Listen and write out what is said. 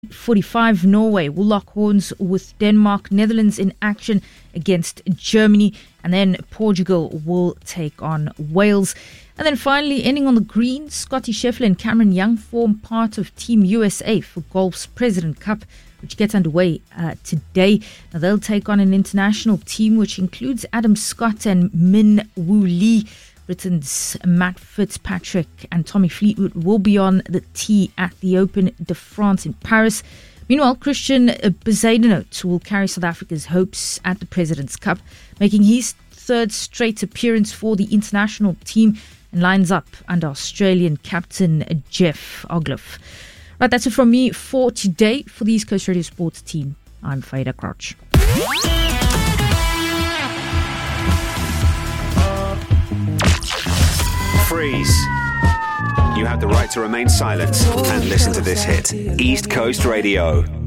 45, Norway will lock horns with Denmark. Netherlands in action against Germany. And then Portugal will take on Wales. And then finally, ending on the green, Scottie Scheffler and Cameron Young form part of Team USA for golf's President Cup, which gets underway today. Now, they'll take on an international team which includes Adam Scott and Min Woo Lee. Britain's Matt Fitzpatrick and Tommy Fleetwood will be on the tee at the Open de France in Paris. Meanwhile, Christian Bezuidenhout will carry South Africa's hopes at the President's Cup, making his third straight appearance for the international team and lines up under Australian captain Jeff Ogloff. Right, that's it from me for today. For the East Coast Radio Sports team, I'm Faida Crouch. Freeze. You have the right to remain silent and listen to this hit. East Coast Radio.